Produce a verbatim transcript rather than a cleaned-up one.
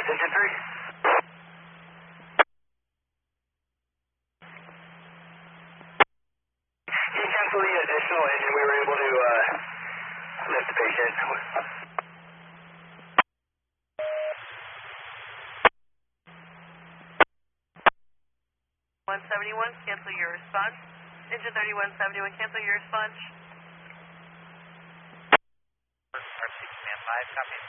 engine three. Can you cancel the additional engine? We were able to uh, lift the patient. one seventy-one, cancel your response. Engine thirty-one seventy-one, cancel your response. R C command five, copy.